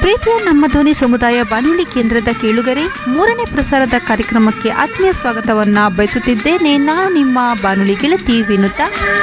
ಪ್ರೀತಿಯ ನಮ್ಮ ಧ್ವನಿ ಸಮುದಾಯ ಬಾನುಲಿ ಕೇಂದ್ರದ ಕೇಳುಗರೆ, 3ನೇ ಪ್ರಸಾರದ ಕಾರ್ಯಕ್ರಮಕ್ಕೆ ಆತ್ಮೀಯ ಸ್ವಾಗತವನ್ನ ಬಯಸುತ್ತಿದ್ದೇನೆ. ನಾನು ನಿಮ್ಮ ಬಾನುಲಿ ಗೆಳತಿ ವಿನುತಾ.